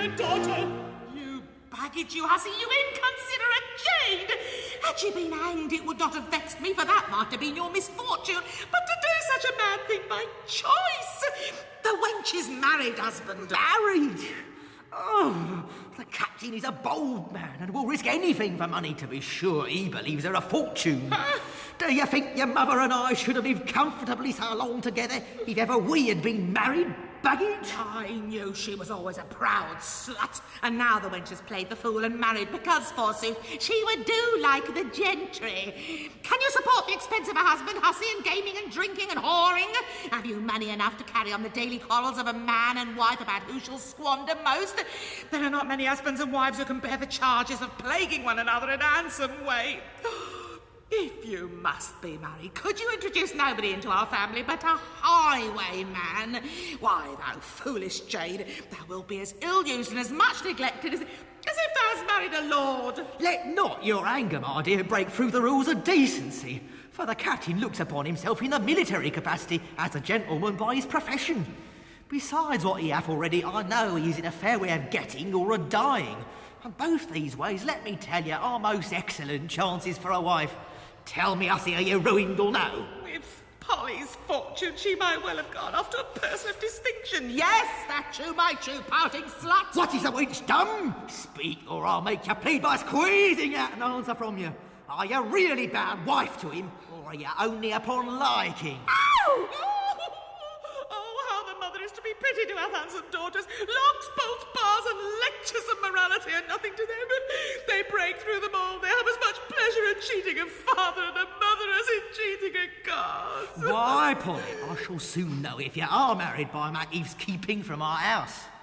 a daughter. You baggage, you hussy, you inconsiderate jade! Had she been hanged, it would not have vexed me, for that might have been your misfortune. But to do such a mad thing by choice! The wench is married, husband. Married? Oh, the captain is a bold man and will risk anything for money, to be sure. He believes her a fortune. Do you think your mother and I should have lived comfortably so long together if ever we had been married, baggage? I knew she was always a proud slut, and now the wench has played the fool and married because, forsooth, she would do like the gentry. Can you support the expense of a husband, hussy, and gaming and drinking and whoring? Have you money enough to carry on the daily quarrels of a man and wife about who shall squander most? There are not many husbands and wives who can bear the charges of plaguing one another in a handsome way. If you must be married, could you introduce nobody into our family but a highwayman? Why, thou foolish jade, thou wilt be as ill-used and as much neglected as if thou hast married a lord. Let not your anger, my dear, break through the rules of decency, for the captain looks upon himself in the military capacity as a gentleman by his profession. Besides what he hath already, I know he is in a fair way of getting or of dying. And both these ways, let me tell you, are most excellent chances for a wife. Tell me, hussy, are you ruined or no? With Polly's fortune, she might well have gone off to a person of distinction. Yes, that you might, you pouting slut. What is the wench done? Speak, or I'll make you plead by squeezing out an answer from you. Are you really bound wife to him, or are you only upon liking? Ow! Oh, how the mother is to be pitied to have handsome daughters. Locks, bolts, bars, and lectures of morality are nothing to them. They break through them all. They have as much pleasure in cheating a father and a mother as in cheating a god. Why, Polly, I shall soon know if you are married by Mackie's keeping from our house.